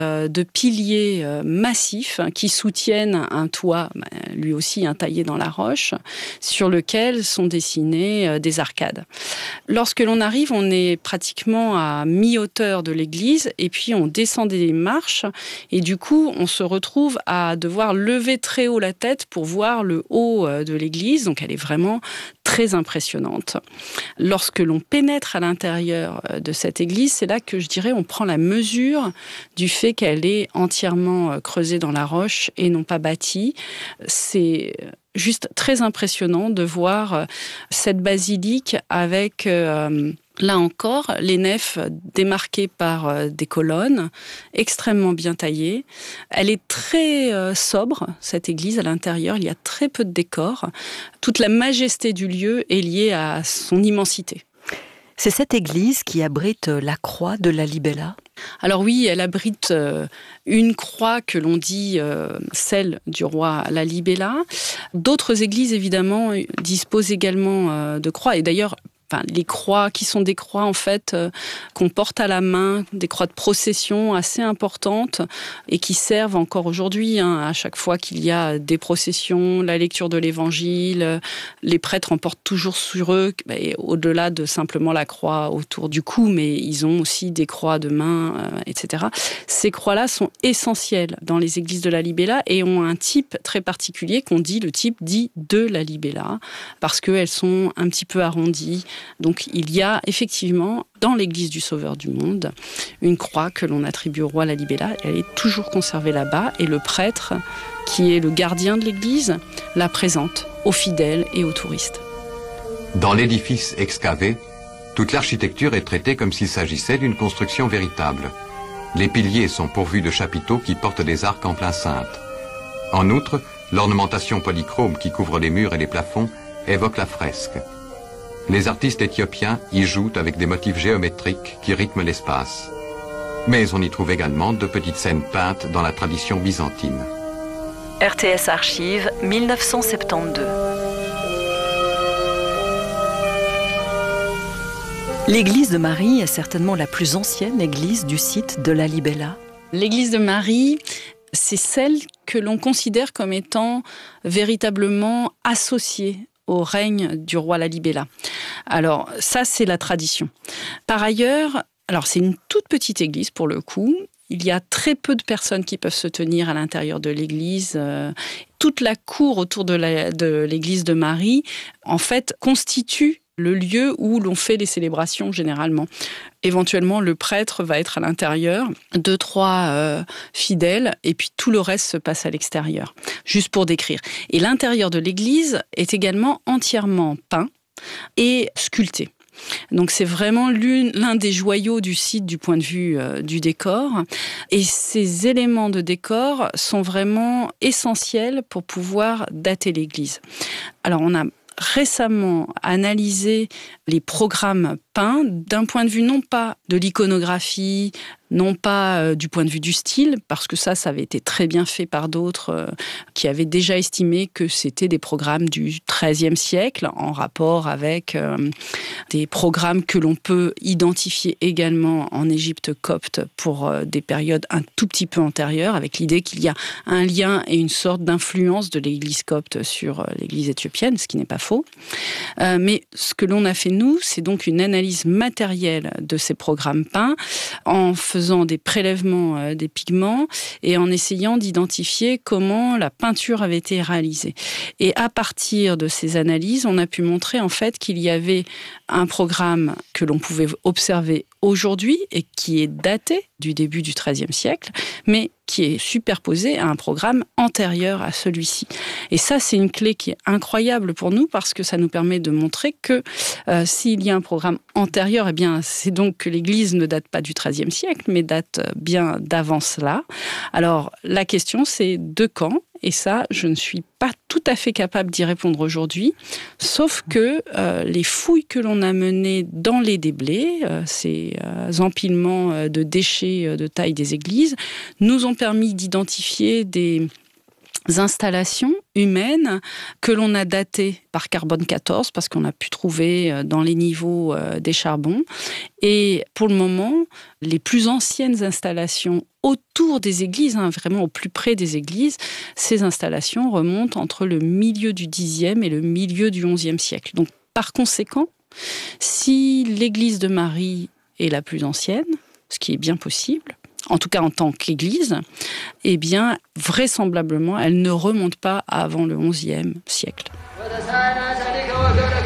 de piliers massifs qui soutiennent un toit, lui aussi taillé dans la roche, sur lequel sont dessinées des arcades. Lorsque l'on arrive, on est pratiquement à mi-hauteur de l'église et puis on descend des marches et du coup, on se retrouve à devoir lever très haut la tête pour voir le haut de l'église. Donc, elle est vraiment très impressionnante. Lorsque l'on pénètre à l'intérieur de cette église, c'est là que je dirais on prend la mesure du fait qu'elle est entièrement creusée dans la roche et non pas bâtie. C'est juste très impressionnant de voir cette basilique avec, là encore, les nefs démarquées par des colonnes extrêmement bien taillées. Elle est très sobre, cette église, à l'intérieur. Il y a très peu de décor. Toute la majesté du lieu est liée à son immensité. C'est cette église qui abrite la croix de la Libella ? Alors oui, elle abrite une croix que l'on dit celle du roi Lalibela. D'autres églises, évidemment, disposent également de croix. Et d'ailleurs, les croix qui sont des croix en fait qu'on porte à la main, des croix de procession assez importantes et qui servent encore aujourd'hui à chaque fois qu'il y a des processions, la lecture de l'évangile, les prêtres en portent toujours sur eux, et au-delà de simplement la croix autour du cou, mais ils ont aussi des croix de main, etc. Ces croix-là sont essentielles dans les églises de la Libella et ont un type très particulier qu'on dit le type dit de la Libella parce qu'elles sont un petit peu arrondies. Donc il y a effectivement dans l'église du Sauveur du Monde une croix que l'on attribue au roi Lalibela. Elle est toujours conservée là-bas et le prêtre, qui est le gardien de l'église, la présente aux fidèles et aux touristes. Dans l'édifice excavé, toute l'architecture est traitée comme s'il s'agissait d'une construction véritable. Les piliers sont pourvus de chapiteaux qui portent des arcs en plein cintre. En outre, l'ornementation polychrome qui couvre les murs et les plafonds évoque la fresque. Les artistes éthiopiens y jouent avec des motifs géométriques qui rythment l'espace. Mais on y trouve également de petites scènes peintes dans la tradition byzantine. RTS Archives, 1972. L'église de Marie est certainement la plus ancienne église du site de la Libella. L'église de Marie, c'est celle que l'on considère comme étant véritablement associée au règne du roi Lalibela. Alors, ça, c'est la tradition. Par ailleurs, alors c'est une toute petite église pour le coup. Il y a très peu de personnes qui peuvent se tenir à l'intérieur de l'église. Toute la cour autour de l'église de Marie, en fait, constitue le lieu où l'on fait les célébrations généralement. Éventuellement, le prêtre va être à l'intérieur, 2-3 fidèles, et puis tout le reste se passe à l'extérieur, juste pour décrire. Et l'intérieur de l'église est également entièrement peint et sculpté. Donc c'est vraiment l'un des joyaux du site du point de vue du décor. Et ces éléments de décor sont vraiment essentiels pour pouvoir dater l'église. Alors on a récemment analysé les programmes peints d'un point de vue non pas de l'iconographie, non pas du point de vue du style, parce que ça avait été très bien fait par d'autres qui avaient déjà estimé que c'était des programmes du XIIIe siècle en rapport avec des programmes que l'on peut identifier également en Égypte copte pour des périodes un tout petit peu antérieures, avec l'idée qu'il y a un lien et une sorte d'influence de l'église copte sur l'église éthiopienne, ce qui n'est pas faux. Mais ce que l'on a fait, nous, c'est donc une analyse matérielle de ces programmes peints en faisant des prélèvements des pigments et en essayant d'identifier comment la peinture avait été réalisée. Et à partir de ces analyses, on a pu montrer en fait qu'il y avait un programme que l'on pouvait observer aujourd'hui et qui est daté du début du XIIIe siècle, mais qui est superposé à un programme antérieur à celui-ci. Et ça, c'est une clé qui est incroyable pour nous parce que ça nous permet de montrer que s'il y a un programme antérieur, eh bien, c'est donc que l'Église ne date pas du XIIIe siècle, mais date bien d'avant cela. Alors, la question, c'est de quand ? Et ça, je ne suis pas tout à fait capable d'y répondre aujourd'hui, sauf que les fouilles que l'on a menées dans les déblais, ces empilements de déchets de taille des églises, nous ont permis d'identifier des installations humaines que l'on a datées par carbone 14 parce qu'on a pu trouver dans les niveaux des charbons. Et pour le moment, les plus anciennes installations autour des églises, vraiment au plus près des églises, ces installations remontent entre le milieu du Xe et le milieu du XIe siècle. Donc, par conséquent, si l'église de Marie est la plus ancienne, ce qui est bien possible, en tout cas en tant qu'église, eh bien, vraisemblablement, elle ne remonte pas avant le XIe siècle.